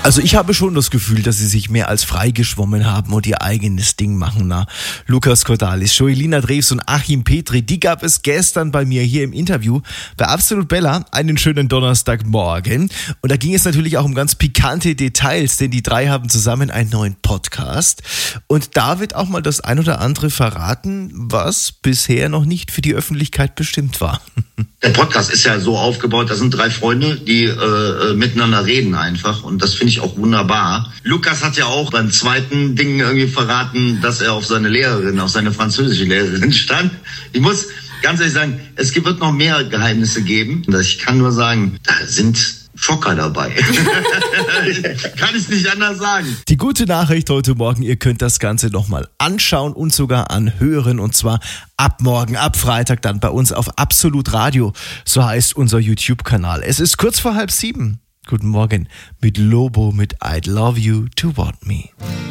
Also ich habe schon das Gefühl, dass sie sich mehr als freigeschwommen haben und ihr eigenes Ding machen. Na, Lukas Cordalis, Joelina Drews und Achim Petri, die gab es gestern bei mir hier im Interview bei Absolut Bella. Einen schönen Donnerstagmorgen. Und da ging es natürlich auch um ganz pikante Details, denn die drei haben zusammen einen neuen Podcast. Und da wird auch mal das ein oder andere verraten, was bisher noch nicht für die Öffentlichkeit bestimmt war. Der Podcast ist ja so aufgebaut, das sind drei Freunde, die miteinander reden einfach, und das finde ich auch wunderbar. Lukas hat ja auch beim zweiten Ding irgendwie verraten, dass er auf seine Lehrerin, auf seine französische Lehrerin stand. Ich muss ganz ehrlich sagen, es wird noch mehr Geheimnisse geben. Ich kann nur sagen, da sind Schocker dabei. Kann ich nicht anders sagen. Die gute Nachricht heute Morgen, ihr könnt das Ganze nochmal anschauen und sogar anhören, und zwar ab morgen, ab Freitag dann bei uns auf Absolut Radio, so heißt unser YouTube-Kanal. Es ist kurz vor 6:30. Guten Morgen mit Lobo mit I'd Love You to Want Me.